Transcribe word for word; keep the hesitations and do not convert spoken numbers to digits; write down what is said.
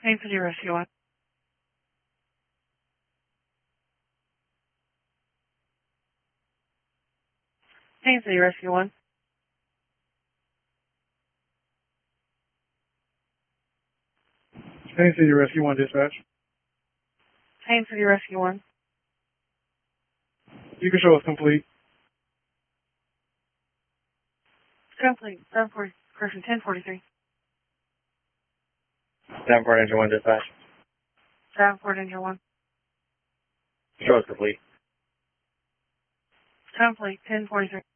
Haines City Rescue one. Haines City Rescue one. Haines City Rescue one dispatch. Haines City Rescue one. You can show us complete. Complete. seven forty, correction, ten forty-three. seven four Engine one dispatch. seven four Engine one. Show us complete. Complete, ten forty-three.